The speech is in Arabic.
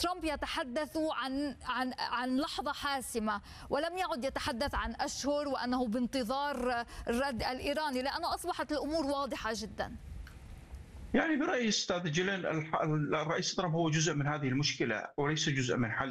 ترامب يتحدث عن لحظة حاسمة، ولم يعد يتحدث عن أشهر وأنه بانتظار الرد الإيراني، لأنه أصبحت الأمور واضحة جدا. يعني برأيي أستاذ جيلين، الرئيس ترامب هو جزء من هذه المشكلة وليس جزء من حل